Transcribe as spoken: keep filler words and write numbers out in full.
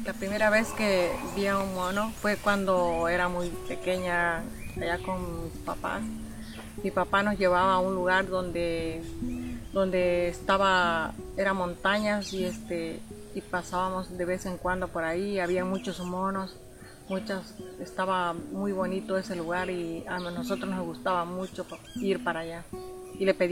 La primera vez que vi a un mono fue cuando era muy pequeña, allá con mis papás. Mi papá nos llevaba a un lugar donde, donde estaba, eran montañas y este y pasábamos de vez en cuando por ahí, había muchos monos, muchas, estaba muy bonito ese lugar y a nosotros nos gustaba mucho ir para allá. Y le pedí